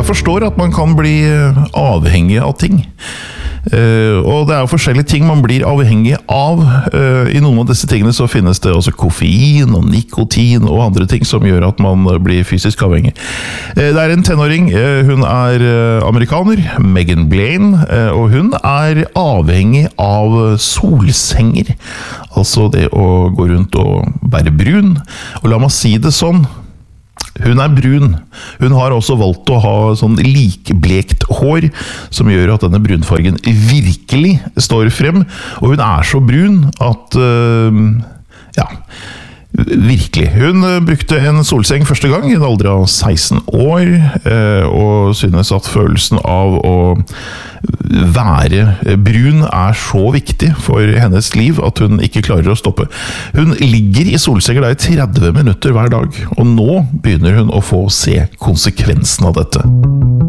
jeg forstår at man kan bli avhengig av ting. Og det jo forskjellige ting man blir avhengig av. I noen av disse tingene så finnes det også koffein og nikotin og andre ting som gjør at man blir fysisk avhengig. Det en tenåring, hun amerikaner, Megan Blaine, og hun avhengig av solsenger. Altså det å gå rundt og være brun. Og la meg si det sånn, hun brun. Hun har også valgt å ha sånn likblekt hår, som gjør at denne brunfargen virkelig står frem. Og hun så brun at, ja, virkelig. Hun brukte en solseng første gang i en alder av 16 år, og synes at følelsen av å være brun så viktig for hennes liv at hun ikke klarer å stoppe. Hun ligger i solsenger i 30 minutter hver dag, og nå begynner hun å få se konsekvensen av dette.